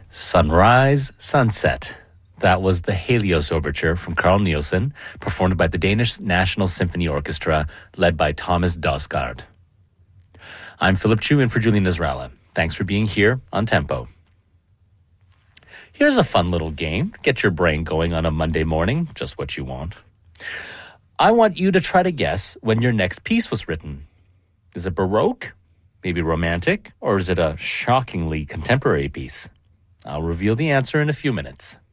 Sunrise, Sunset. That was the Helios Overture from Carl Nielsen, performed by the Danish National Symphony Orchestra, led by Thomas Dausgaard. I'm Philip Chu in for Julian Nasrallah. Thanks for being here on Tempo. Here's a fun little game. Get your brain going on a Monday morning, just what you want. I want you to try to guess when your next piece was written. Is it Baroque, maybe Romantic, or is it a shockingly contemporary piece? I'll reveal the answer in a few minutes.